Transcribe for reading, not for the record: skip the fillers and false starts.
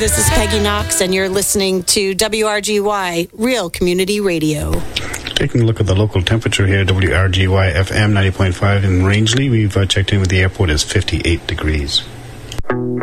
this is Peggy Knox, and you're listening to WRGY, Real Community Radio. Taking a look at the local temperature here, WRGY FM 90.5 in Rangeley. We've checked in with the airport. It's 58 degrees.